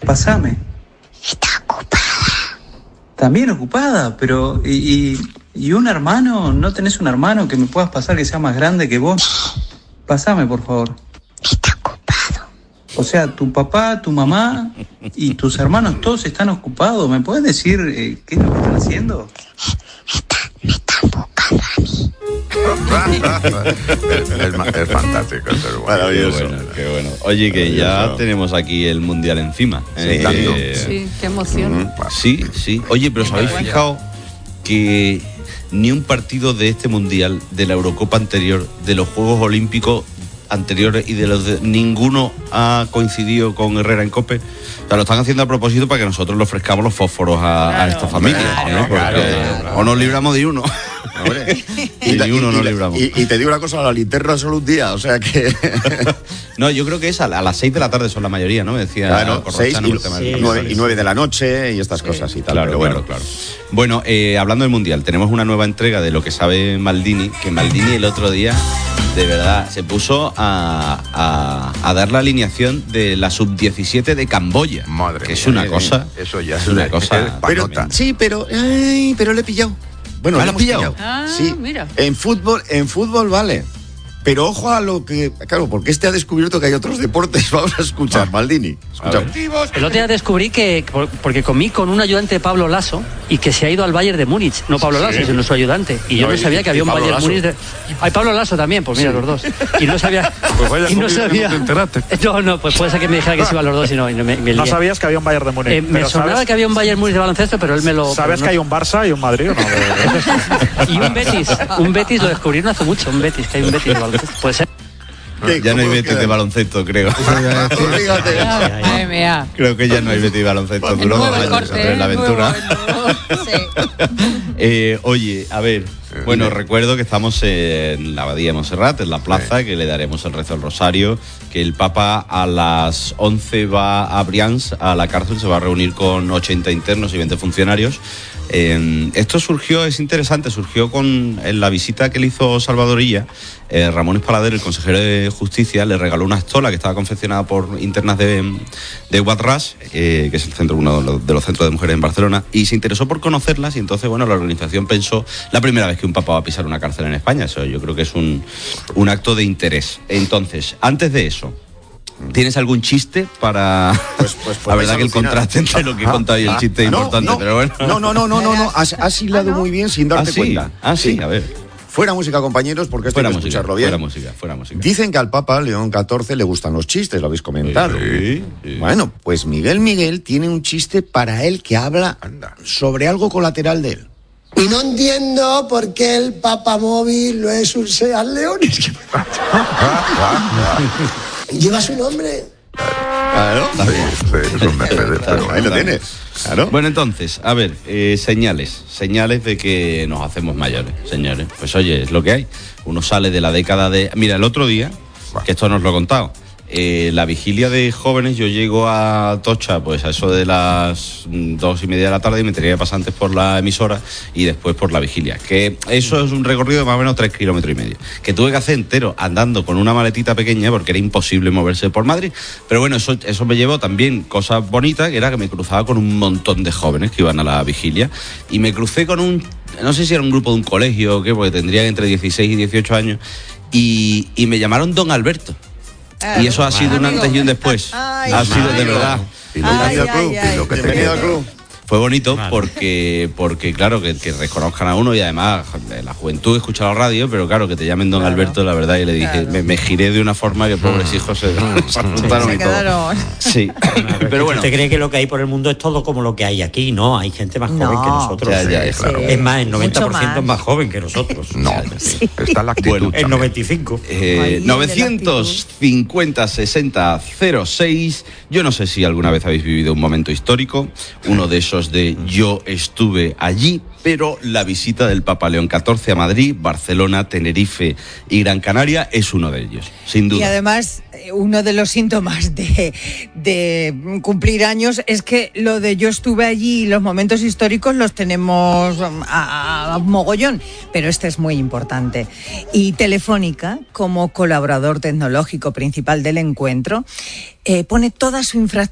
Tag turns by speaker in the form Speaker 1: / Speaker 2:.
Speaker 1: Pasame.
Speaker 2: Está ocupada.
Speaker 1: También ocupada, pero... ¿Y un hermano? ¿No tenés un hermano que me puedas pasar que sea más grande que vos? Pasame, por favor.
Speaker 2: Está ocupado.
Speaker 1: O sea, tu papá, tu mamá y tus hermanos todos están ocupados. ¿Me puedes decir qué es lo que están haciendo?
Speaker 2: Me están buscando a mí.
Speaker 3: Es fantástico, es
Speaker 4: maravilloso. Qué bueno. Oye, que ya tenemos aquí el Mundial encima.
Speaker 5: Sí, qué emoción.
Speaker 4: Sí. Oye, pero ¿os habéis fijado que ni un partido de este Mundial, de la Eurocopa anterior, de los Juegos Olímpicos anteriores y ninguno ha coincidido con Herrera en COPE? O sea, lo están haciendo a propósito para que nosotros le ofrezcamos los fósforos a esta familia, ¿no? Claro. O nos libramos de uno. Y nos libramos.
Speaker 3: Y te digo una cosa, la linterna solo un día, o sea que...
Speaker 4: No, yo creo que es a las 6 de la tarde son la mayoría, ¿no? Me decía...
Speaker 3: Claro, 6 y 9 de la noche y estas cosas y tal.
Speaker 4: Claro, pero claro. Bueno, hablando del Mundial, tenemos una nueva entrega de Lo que sabe Maldini, que Maldini el otro día, de verdad, se puso a dar la alineación de la sub-17 de Camboya.
Speaker 3: Madre
Speaker 4: que es una cosa...
Speaker 3: Eso ya
Speaker 4: es una cosa...
Speaker 3: Pero le he pillado. Bueno,
Speaker 4: ¿lo has pillado?
Speaker 3: Sí,
Speaker 5: mira.
Speaker 3: En fútbol vale. Pero ojo a lo que... Claro, porque ha descubierto que hay otros deportes. Vamos a escuchar, Maldini.
Speaker 6: El otro día descubrí que... Porque comí con un ayudante de Pablo Lasso y que se ha ido al Bayern de Múnich. No Pablo Lasso, sino su ayudante. Y yo no sabía que había un Bayern de Múnich de... Hay Pablo Lasso también, pues mira, los dos. Y no sabía...
Speaker 7: Pues vaya
Speaker 6: y no sabía...
Speaker 7: ¿No te enteraste?
Speaker 6: No, pues puede ser que me dijera que se iban los dos y no me
Speaker 7: No sabías que había un Bayern de Múnich.
Speaker 6: Me sonaba que había un Bayern Múnich de baloncesto, pero él me lo...
Speaker 7: ¿Sabes que hay un Barça y un Madrid o no?
Speaker 6: Y un Betis. Un Betis lo descubrí no hace mucho. Un Betis, que hay un Betis de baloncesto. Puede ser.
Speaker 4: Ya no hay Betis de baloncesto, creo. Creo que ya no hay Betis de baloncesto. Duró 2 años en la aventura. Oye, a ver. Bueno, recuerdo que estamos en la Abadía de Montserrat, en la plaza, que le daremos el rezo al rosario, que el Papa a las 11 va a Brians, a la cárcel, se va a reunir con 80 internos y 20 funcionarios. Esto es interesante, surgió en la visita que le hizo Salvador Illa. Ramón Espalader, el consejero de Justicia, le regaló una estola que estaba confeccionada por internas de Guadras, que es uno de los centros de mujeres en Barcelona, y se interesó por conocerlas, y entonces, bueno, la organización pensó, la primera vez que un papa va a pisar una cárcel en España, eso yo creo que es un acto de interés. Entonces, antes de eso, ¿tienes algún chiste para...? Pues la verdad que el contraste entre lo que he contado y el chiste es importante, pero bueno.
Speaker 3: No. Has hilado muy bien sin darte cuenta.
Speaker 4: Sí, a ver.
Speaker 3: Fuera música, compañeros, porque esto hay que escucharlo bien.
Speaker 4: Fuera música.
Speaker 3: Dicen que al Papa León XIV le gustan los chistes, lo habéis comentado.
Speaker 4: Sí.
Speaker 3: Bueno, pues Miguel tiene un chiste para él que habla sobre algo colateral de él.
Speaker 8: Y no entiendo por qué el papamóvil no es un Seat León. Lleva su nombre.
Speaker 3: Claro. Está bien. Sí, es un Mercedes, pero ahí lo tienes. Claro.
Speaker 4: Bueno, entonces, a ver, señales de que nos hacemos mayores, señores. Pues oye, es lo que hay. Uno sale de la década de... Mira, el otro día, que esto nos lo he contado, la vigilia de jóvenes, yo llego a Tocha pues a eso de las 2:30 de la tarde y me tenía que pasar antes por la emisora y después por la vigilia, que eso es un recorrido de más o menos 3,5 kilómetros, que tuve que hacer entero andando con una maletita pequeña porque era imposible moverse por Madrid. Pero bueno, eso me llevó también cosas bonitas, que era que me cruzaba con un montón de jóvenes que iban a la vigilia y me crucé con no sé si era un grupo de un colegio o qué, porque tendrían entre 16 y 18 años y me llamaron Don Alberto. Y eso ha sido un antes y un después. Ha sido de verdad.
Speaker 3: Bienvenido al club.
Speaker 4: Fue bonito porque claro, que reconozcan a uno y además la juventud escucha la radio, pero claro, que te llamen Don Alberto, la verdad, y le dije, me giré de una forma que pobres hijos se asustaron y todo. Sí, pero bueno.
Speaker 9: ¿Usted cree que lo que hay por el mundo es todo como lo que hay aquí? No, hay gente más joven que nosotros.
Speaker 4: Claro.
Speaker 9: Es más, el 90% es más joven que nosotros.
Speaker 3: No, está en la actitud.
Speaker 4: Bueno,
Speaker 9: el 95.
Speaker 4: 950 60 06. Yo no sé si alguna vez habéis vivido un momento histórico, uno de esos de yo estuve allí, pero la visita del Papa León XIV a Madrid, Barcelona, Tenerife y Gran Canaria es uno de ellos, sin duda.
Speaker 5: Y además, uno de los síntomas de cumplir años es que lo de yo estuve allí y los momentos históricos los tenemos a mogollón, pero este es muy importante. Y Telefónica, como colaborador tecnológico principal del encuentro, pone toda su infraestructura